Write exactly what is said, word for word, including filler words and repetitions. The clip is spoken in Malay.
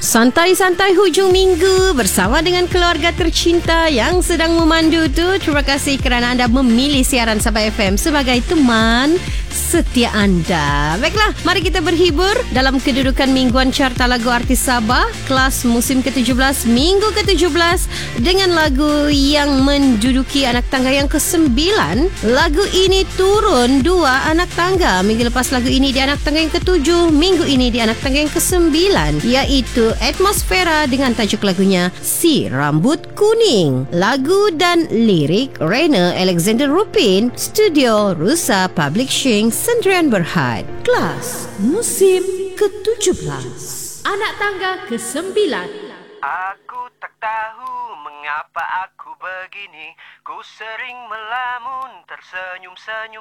Santai-santai hujung minggu bersama dengan keluarga tercinta yang sedang memandu tu. Terima kasih kerana anda memilih siaran Sabah F M sebagai teman setia anda. Baiklah, mari kita berhibur dalam kedudukan mingguan carta lagu artis Sabah kelas musim ke tujuh belas, minggu ke tujuh belas dengan lagu yang menduduki anak tangga yang ke sembilan. Lagu ini turun dua anak tangga. Minggu lepas lagu ini di anak tangga yang ke tujuh, minggu ini di anak tangga yang ke sembilan, iaitu Atmosfera dengan tajuk lagunya Si Rambut Kuning. Lagu dan lirik Rainer Alexander Rupin, Studio Rusa Publishing, Sendirian Berhad. Kelas musim ke tujuh belas, anak tangga ke sembilan. Aku tak tahu mengapa aku begini. Ku sering melamun, tersenyum-senyum